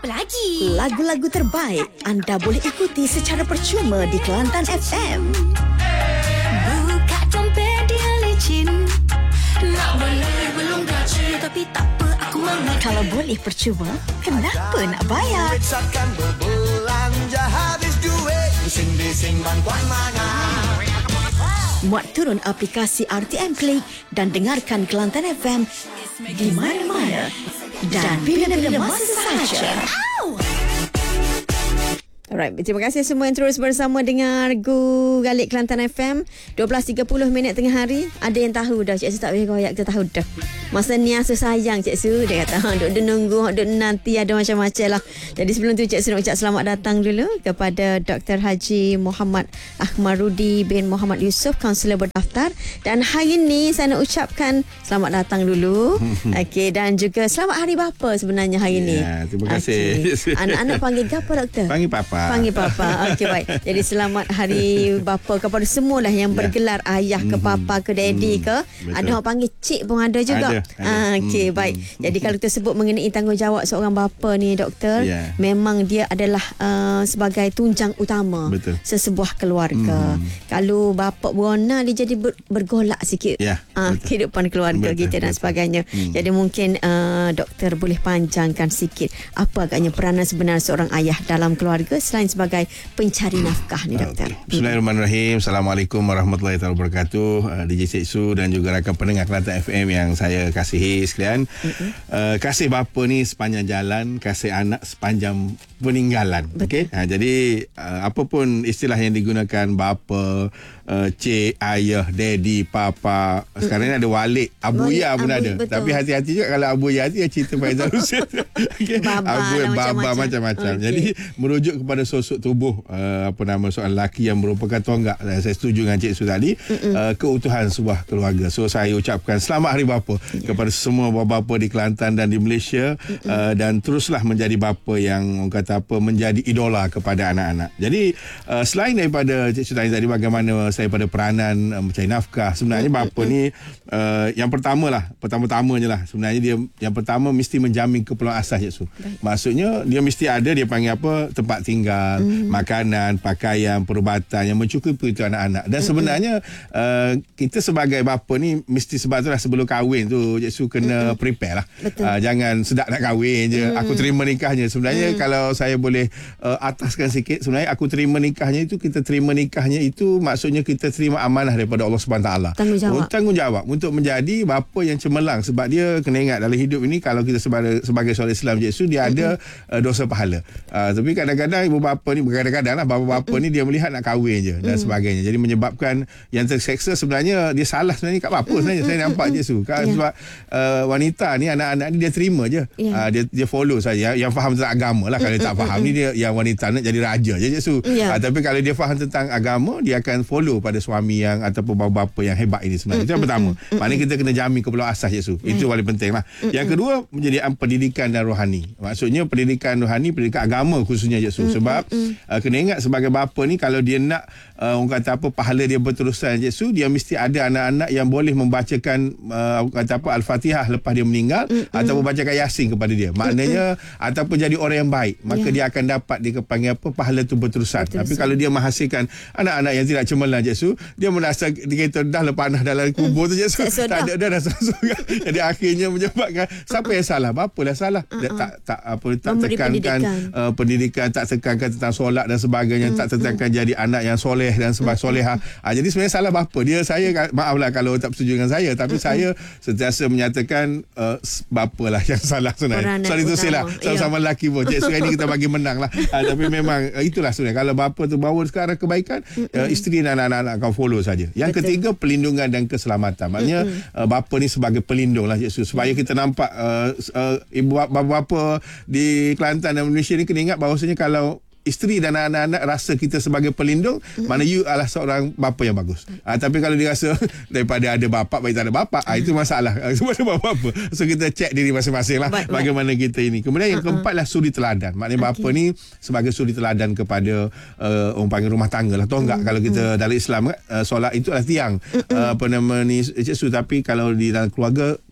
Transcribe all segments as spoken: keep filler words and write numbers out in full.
apa lagi? Lagu-lagu terbaik anda boleh ikuti secara percuma di Kelantan F M. Buka dompet dia licin. Nak beli belum gaji, tapi tak apa aku mamat. Kalau boleh percuma, kenapa nak bayar? Periksakan berbelanja habis duit. Bising-bising bantuan mana? Muat turun aplikasi R T M Klik dan dengarkan Kelantan F M di mana-mana dan bila-bila masa sahaja. Alright, terima kasih semua yang terus bersama dengar Gu Galik Kelantan F M. dua belas tiga puluh minit tengah hari. Ada yang tahu dah, Cik Su tak payah koyak, kita tahu dah. Masa ni asa sayang Cik Su, dia kata, ha, duk nunggu, duk nanti, ada macam-macam lah. Jadi sebelum tu Cik Su nak ucap selamat datang dulu kepada Doktor Haji Muhammad Ahmarudi bin Muhammad Yusof, kaunselor berdaftar. Dan hari ni saya nak ucapkan selamat datang dulu. Okey, dan juga selamat Hari Bapa sebenarnya hari ni. Ya, terima kasih. Okay. Anak-anak panggil apa, Doktor? Panggil Papa. Panggil Papa. Okey, baik. Jadi selamat Hari Bapa kepada semualah yang Ya. bergelar ayah ke papa ke daddy ke. Betul. Ada orang panggil cik pun ada juga. Ada, ada. Ah, okey, Hmm, baik. hmm. Jadi kalau kita sebut mengenai tanggungjawab seorang bapa ni, Doktor, Ya. memang dia adalah uh, sebagai tunjang utama Betul. sesebuah keluarga. Kalau bapa berona, dia jadi ber, bergolak sikit. Ya, Ah, betul. kehidupan keluarga Betul, kita dan betul. sebagainya. Hmm. Jadi mungkin uh, Doktor boleh panjangkan sikit apa agaknya peranan sebenar seorang ayah dalam keluarga selain sebagai pencari nafkah ni, Doktor. Okay. Bismillahirrahmanirrahim. Assalamualaikum warahmatullahi wabarakatuh. Uh, D J Cik Su dan juga rakan pendengar Kelantan F M yang saya kasihi sekalian. Mm-hmm. Uh, kasih bapa ni sepanjang jalan, kasih anak sepanjang peninggalan. Okey. Ha, jadi uh, apapun istilah yang digunakan, bapa, uh, cik, ayah, daddy, papa. Sekarang ni ada walik, abuya Walik, pun abu, ada. betul. Tapi hati-hati juga kalau abuya tu cerita Faizal Hussein. Okay. Baba Abu, lah, baba macam-macam. macam-macam. Okey. Jadi merujuk kepada sosok tubuh uh, apa nama soal lelaki yang merupakan tonggak. Dan saya setuju dengan Cik Su tadi, uh, keutuhan sebuah keluarga. So saya ucapkan selamat Hari Bapa yeah. kepada semua bapa-bapa di Kelantan dan di Malaysia, uh, dan teruslah menjadi bapa yang orang kata apa, menjadi idola kepada anak-anak. Jadi uh, selain daripada Cik Su tanya tadi bagaimana saya pada peranan uh, mencari nafkah, sebenarnya bapa ni uh, yang pertama lah, pertama-tamanya lah sebenarnya dia yang pertama mesti menjamin keperluan asas Cik Su. Maksudnya dia mesti ada, dia panggil apa, tempat tinggal, mm. makanan, pakaian, perubatan yang mencukupi untuk anak-anak. Dan sebenarnya uh, kita sebagai bapa ni mesti, sebab itulah sebelum kahwin tu Cik Su kena mm. prepare lah. Uh, jangan sedap nak kahwin je, mm. aku terima nikahnya. Sebenarnya mm. kalau saya boleh uh, ataskan sikit, sebenarnya aku terima nikahnya itu, kita terima nikahnya itu maksudnya kita terima amanah daripada Allah Subhanahu Wa Taala. Tanggungjawab. Tanggungjawab untuk menjadi bapa yang cemerlang. Sebab dia kena ingat dalam hidup ini, kalau kita sebagai, sebagai seorang Islam Cik Su, dia ada uh, dosa pahala. Uh, tapi kadang-kadang ibu bapa ni, kadang-kadang lah bapa-bapa ni dia melihat nak kahwin je dan sebagainya. Jadi menyebabkan yang terseksa sebenarnya dia salah sebenarnya kat bapa sebenarnya. Saya nampak Cik Su. Kan, sebab uh, wanita ni, anak-anak ni dia terima je. Uh, dia dia follow saja. Yang faham tentang agama lah. Kalau dia tak faham ni, dia yang wanita nak jadi raja je Cik Su. Uh, tapi kalau dia faham tentang agama, dia akan follow pada suami yang ataupun bapa-bapa yang hebat ini sebenarnya. Itu yang pertama. Maknanya kita kena jamin keperluan asas Cik Su. Itu paling penting lah. Yang kedua, menjadi pendidikan dan rohani. Maksudnya pendidikan rohani, pendidikan agama khususnya Cik Su. Sebab uh, kena ingat sebagai bapa ni, kalau dia nak uh, orang kata apa, pahala dia berterusan Cik Su, dia mesti ada anak-anak yang boleh membacakan uh, orang kata apa, Al-Fatihah lepas dia meninggal, mm-hmm. ataupun bacakan Yasin kepada dia. Maknanya mm-hmm. ataupun jadi orang yang baik, maka yeah. dia akan dapat dia panggil apa, pahala tu berterusan. Berterusan. Tapi kalau dia menghasilkan anak-anak yang tidak cemerlang Cik Su, dia merasa dia kata dah lepas dah dalam kubur tu Cik Su, so, tak ada dah rasa surga. Jadi akhirnya menyebabkan siapa yang salah, bapa lah salah. Dia tak tak apa tak Memberi tekankan pendidikan. Uh, pendidikan, tak tekankan tentang solat dan sebagainya, mm, tak tekankan mm. jadi anak yang soleh dan sebagainya, solehah. Ah, jadi sebenarnya salah bapa. Dia, saya maaflah kalau tak setuju dengan saya, tapi mm, saya sentiasa menyatakan uh, bapa lah yang salah sebenarnya. Soal itu silah sama-sama lelaki pun. Cik Su ini kita bagi menang lah. Ah, tapi memang uh, itulah sebenarnya. Kalau bapa tu bawa ke arah kebaikan, uh, isteri dan anak-anak akan follow saja. Yang Betul. Ketiga, pelindungan dan keselamatan. Maknanya uh, bapa ni sebagai pelindung lah Cik Su, supaya kita nampak uh, uh, ibu bapa-bapa di Kelantan dan Malaysia ni kena ingat bahawasanya kalau isteri dan anak-anak rasa kita sebagai pelindung, mm-hmm. mana you adalah seorang bapa yang bagus. Ah, tapi kalau dia rasa daripada ada bapa baik tak ada bapa, ah, itu masalah. Semua ada bapa. So kita check diri masing-masing lah baik, bagaimana baik. kita ini. Kemudian yang uh-uh. keempat lah suri teladan. Maknanya okay. bapa ni sebagai suri teladan kepada uh, orang panggil rumah tangga lah. Tahu enggak, mm-hmm. kalau kita dalam Islam uh, solat itu adalah tiang uh, apa nama ni Cik Su, tapi kalau di dalam keluarga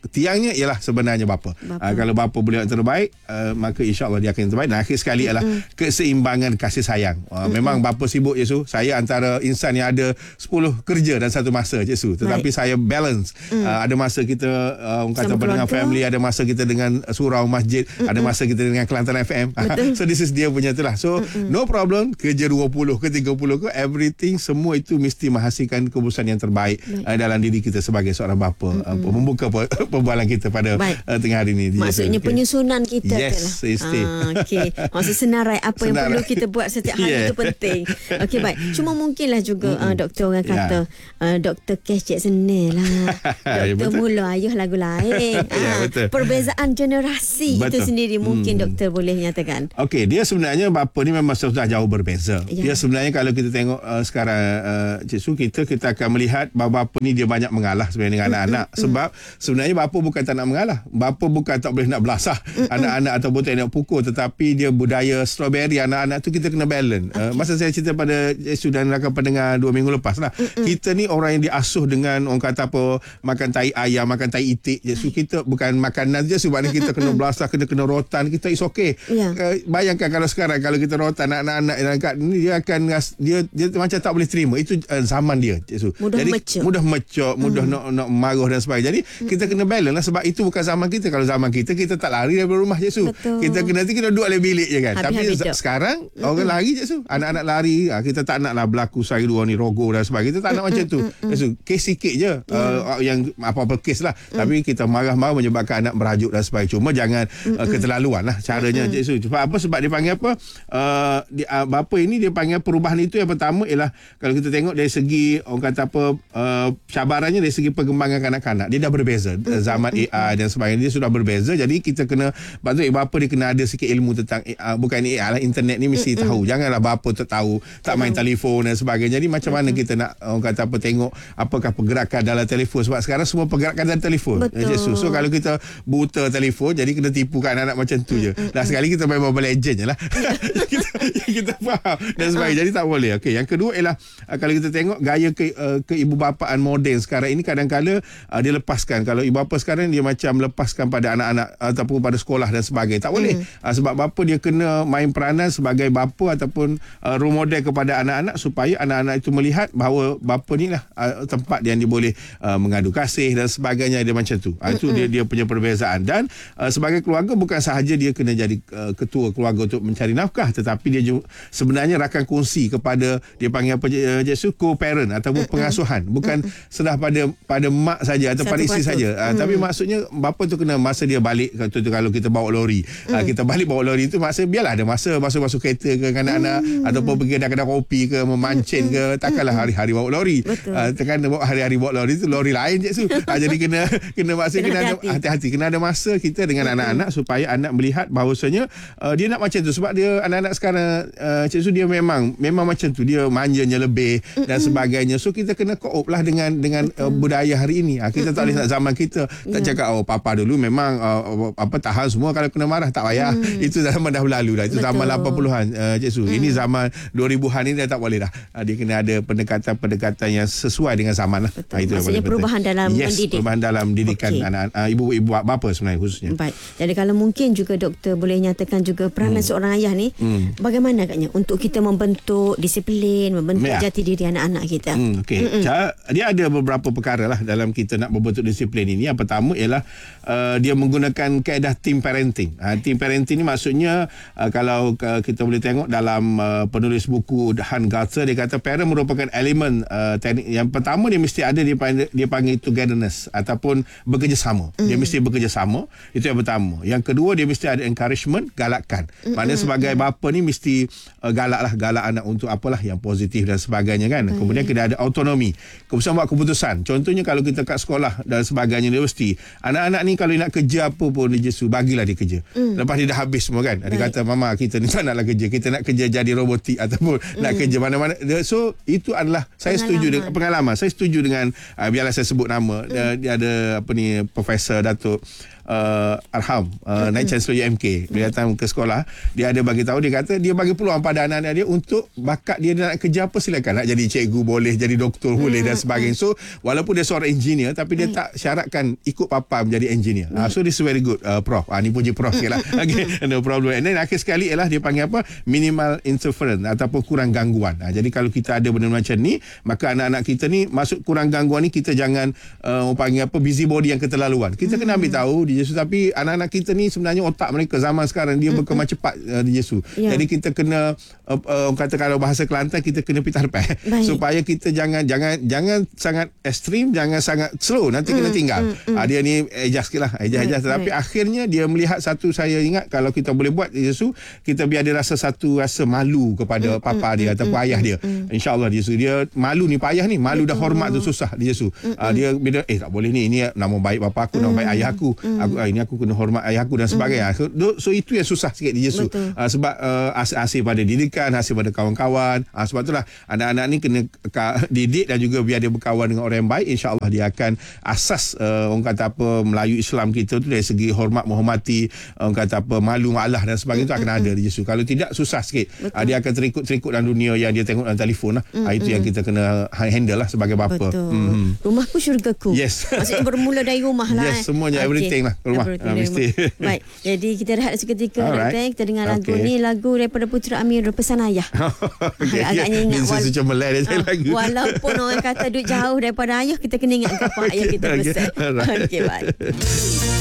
tiangnya ialah sebenarnya bapa. bapa. Uh, kalau bapa boleh yang terbaik, uh, maka insya-Allah dia akan yang terbaik. Dan akhir sekali ialah mm-hmm. keseimbangan kasih sayang. Uh, mm-hmm. Memang bapa sibuk je Su. Saya antara insan yang ada sepuluh kerja dalam satu masa je Su. Tetapi Baik. saya balance. Mm. Uh, ada masa kita uh, orang kata dengan family, ada masa kita dengan surau masjid, mm-hmm. ada masa kita dengan Kelantan F M. So this is dia punya tu lah. So mm-hmm. no problem, kerja dua puluh ke tiga puluh ke, everything semua itu mesti menghasilkan keputusan yang terbaik uh, dalam diri kita sebagai seorang bapa. Mm-hmm. Uh, membuka perbualan kita pada uh, tengah hari ini. Maksudnya okay. penyusunan kita yes, tu lah. Ah, okay. Maksud senarai apa senarai. yang perlu kita buat setiap hari yeah. itu penting. Okey, baik. Cuma mungkinlah juga mm-hmm. uh, doktor orang kata yeah. uh, doktor cash cek senil lah. Doktor mula ayuh lagu lain. yeah, ah, perbezaan generasi betul. itu sendiri mungkin hmm. doktor boleh nyatakan. Okey, dia sebenarnya bapa ni memang sudah jauh berbeza. Yeah. Dia sebenarnya kalau kita tengok uh, sekarang uh, Cik Su, kita kita akan melihat bahawa bapa ni dia banyak mengalah sebenarnya dengan mm-hmm. anak-anak. Sebab sebenarnya bapa bukan tak nak mengalah. Bapa bukan tak boleh nak belasah mm-hmm. anak-anak ataupun tak nak pukul, tetapi dia budaya strawberry anak-anak tu kita kena balance. Okay. Uh, masa saya cerita pada Cik Su dan rakan pendengar dua minggu lepas lah. Mm-hmm. Kita ni orang yang diasuh dengan orang kata apa, makan tai ayam, makan tai itik. Cik Su, kita bukan makanan je sebab kita kena belasah, kena kena rotan, kita is okay. Yeah. Uh, bayangkan kalau sekarang kalau kita rotan anak-anak anak ni, dia akan dia dia macam tak boleh terima. Itu uh, zaman dia Cik Su. Mudah Jadi mecuk. mudah mecuk, mudah mm. nak nak marah dan sebagainya. Jadi mm. kita kena balance lah, sebab itu bukan zaman kita. Kalau zaman kita kita tak lari dari rumah Cik Su. Betul. Kita kena nanti kita duduk dalam bilik je kan. Habis, Tapi habis sekarang mm-hmm. orang lari Cik Su. Anak-anak lari, kita tak naklah berlaku sehari dua ni rogo dan sebagainya. Kita tak nak macam tu. Cik Su, kes sikit je mm. uh, yang apa-apa kes lah. Mm. Tapi kita marah-marah menyebabkan anak merajuk dan sebagainya. Cuma jangan uh, keterlaluan lah caranya Cik Su. Sebab apa? Sebab dia panggil apa? Uh, dia, uh, bapa ini dia panggil perubahan itu yang pertama ialah kalau kita tengok dari segi orang kata apa uh, cabarannya dari segi perkembangan kanak-kanak, dia dah berbeza. Zaman A I dan sebagainya dia sudah berbeza. Jadi kita kena, patut bapa dia kena ada sikit ilmu tentang A I, bukan A I lah, internet ni mesti tahu. Janganlah bapa tak tahu, tak main telefon dan sebagainya. Jadi macam mana kita nak orang kata apa tengok apakah pergerakan dalam telefon, sebab sekarang semua pergerakan dalam telefon. Betul. So kalau kita buta telefon, jadi kena tipukan anak-anak macam tu je. Dah sekali kita main Mobile Legend je lah. kita, kita faham dan sebagainya. Jadi tak boleh. Okey, yang kedua ialah kalau kita tengok gaya ke, uh, keibubapaan moden sekarang ini, kadang-kadang uh, dia lepaskan. Kalau ibu bapa sekarang dia macam lepaskan pada anak-anak ataupun pada sekolah dan sebagainya. Tak boleh. Mm. Uh, sebab bapa dia kena main peranan sebagai bapa ataupun uh, role model kepada anak-anak, supaya anak-anak itu melihat bahawa bapa ni lah uh, tempat yang dia boleh uh, mengadu kasih dan sebagainya. Dia macam tu. Uh, itu dia dia punya perbezaan. Dan uh, sebagai keluarga bukan sahaja dia kena jadi uh, ketua keluarga untuk mencari nafkah, tetapi dia juga sebenarnya rakan kongsi kepada, dia panggil apa je Su, co-parent ataupun pengasuhan. Bukan sedah pada pada mak saja atau pada isteri saja. Uh, tapi maksudnya bapa tu kena masa dia balik, contoh kalau kita bawa lori, mm. uh, kita balik bawa lori tu masa biarlah ada masa masuk-masuk kereta ke anak-anak mm. ataupun pergi kedai-kedai kopi ke, memancing mm. ke, takkanlah hari-hari bawa lori. Uh, tekan bawa hari-hari bawa lori tu lori lain Cik Su. Uh, jadi kena kena masa kena, kena ada hati-hati, kena ada masa kita dengan mm. anak-anak supaya anak melihat bahawasanya uh, dia nak macam tu. Sebab dia anak-anak sekarang uh, Cik Su, dia memang memang macam tu, dia manjanya lebih mm. dan sebagainya. So kita kena co-op lah dengan dengan uh, budaya hari ini. Uh, kita mm. tak boleh nak zaman kita tak yeah. cakap oh papa dulu memang uh, apa tahan semua, kalau kena marah tak payah. Mm. Itu zaman dah berlalu dah. Itu Betul. zaman lapan puluhan uh, Cik Su. Mm. Ini zaman dua ribuan ini dah tak boleh dah. Uh, dia kena ada pendekatan-pendekatan yang sesuai dengan zaman lah. Uh, itu Maksudnya perubahan penting. dalam yes, mendidik. perubahan dalam didikan okay. anak uh, ibu-ibu bapa sebenarnya khususnya. Baik. Jadi kalau mungkin juga doktor boleh nyatakan juga peranan hmm. seorang ayah ni hmm. bagaimana agaknya untuk kita membentuk disiplin, membentuk ya. jati diri anak-anak kita. Hmm, Okey. Dia ada beberapa perkara lah dalam kita nak membentuk disiplin ini. Yang pertama ialah uh, dia menggunakan kaedah team parenting. Uh, team parenting ni maksudnya uh, kalau uh, kita boleh tengok dalam uh, penulis buku Han Galter, dia kata parent merupakan elemen uh, teknik. Yang pertama dia mesti ada, dia panggil, dia panggil togetherness ataupun bekerjasama. Mm. Dia mesti bekerjasama. Itu yang pertama. Yang kedua dia mesti ada encouragement, galakkan. Mm. Maknanya sebagai bapa ni mesti uh, galak lah, galak anak untuk apalah yang positif dan sebagainya kan. Mm. Kemudian kita ada autonomi, keputusan buat keputusan. Contohnya kalau kita kat sekolah dan sebagainya, universiti, anak-anak ni kalau nak kerja apa pun dia Jesu, bagilah dia kerja. Mm. Lepas dia dah habis semua kan. Dia kata mama kita ni tak naklah kerja, kita nak kerja jadi robotik ataupun mm. nak kerja mana-mana. So itu adalah saya pengalaman. setuju dengan pengalaman. Saya setuju dengan uh, biarlah saya sebut nama. Mm. Dia, dia ada apa ni Profesor Datuk uh, Arham uh, Naik Chancellor U M K. Dia datang ke sekolah, dia ada bagi tahu, dia kata dia bagi peluang pada anak-anak dia untuk bakat dia, dia nak kerja apa silakan. Nak jadi cikgu boleh, jadi doktor boleh dan sebagainya. So walaupun dia seorang engineer, tapi dia tak syaratkan ikut papa menjadi engineer. Uh, so this is very good, uh, Prof. Ah, ni puji Prof sikit lah. Okay, no problem. And then akhir sekali ialah dia panggil apa? Minimal interference ataupun kurang gangguan. Ha, jadi kalau kita ada benda macam ni, maka anak-anak kita ni masuk kurang gangguan ni, kita jangan uh, orang panggil apa, busybody yang keterlaluan. Kita kena ambil tahu di Yesus, tapi anak-anak kita ni sebenarnya otak mereka zaman sekarang dia berkembang cepat uh, di Yesus. Yeah. Jadi kita kena uh, uh, orang kata kalau bahasa Kelantan, kita kena pitar-peh supaya kita jangan jangan jangan sangat ekstrim, jangan sangat slow, nanti mm, kena tinggal. Mm, mm. Ha, dia ni adjust sikitlah, adjust-adjust. Tapi right. akhirnya dia melihat satu, saya ingat kalau kita boleh buat Yesus, kita biar dia rasa satu rasa malu kepada mm, papa mm, dia mm, ataupun mm, ayah dia. Mm. InsyaAllah dia dia malu ni payah ni, malu dah hormat tu susah dia Yesus. Mm, uh, dia bila eh tak boleh ni, ini nama baik bapa aku, nama baik ayah aku. Mm. Aku uh, ini aku kena hormat ayah aku dan sebagainya. Mm. So, so itu yang susah sikit di Yesus. Uh, sebab uh, hasil pada didikan, hasil pada kawan-kawan. Uh, sebab itulah anak-anak ni kena ka, didik dan juga biar dia berkawan dengan orang yang baik, insya-Allah dia akan asas uh, orang kata apa Melayu Islam kita tu dari segi hormat menghormati, orang kata apa malu malah dan sebagainya, mm. tu akan ada di Yesus. Kalau tidak susah sikit. Uh, dia akan terikut-terikut dalam dunia yang dia tengok dalam telefon lah. Mm, uh, itu mm. yang kita kena handle lah sebagai bapa. Mm. Rumahku syurgaku. Yes. Maksudnya bermula dari rumah lah. Yes, semuanya okay. everything lah rumah. Everything Uh, mesti. Rumah. Baik. Jadi kita rehat seketika. Alright. Kita dengar lagu Okay. ni, lagu daripada Putra Amir, Pesan Ayah. Okay. Agaknya ingat Bin Susu Cemerlang dia cari uh, lagu. Walaupun orang kata duduk jauh daripada ayah, kita kena ingat apa ayah kita Okay. pesan. Alright. Okey, baik.